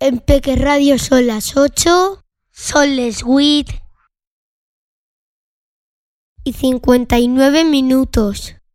En Peque Radio son las 8, son les 8 y 59 minutos.